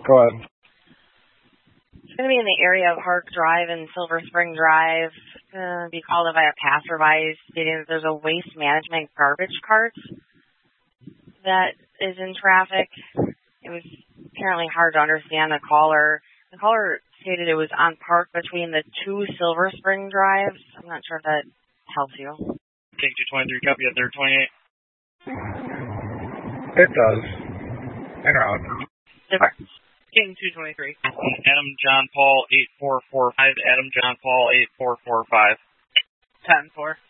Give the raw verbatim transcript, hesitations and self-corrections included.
Go ahead. It's going to be in the area of Hark Drive and Silver Spring Drive. It's going to be called by a passerby stating that there's a waste management garbage cart that is in traffic. It was apparently hard to understand the caller. The caller stated it was on Park between the two Silver Spring Drives. I'm not sure if that helps you. King two twenty-three, copy at third twenty-eight. It does. En route. Super. King two twenty-three. Adam John Paul eight four four five. Adam John Paul eight four four five. ten four.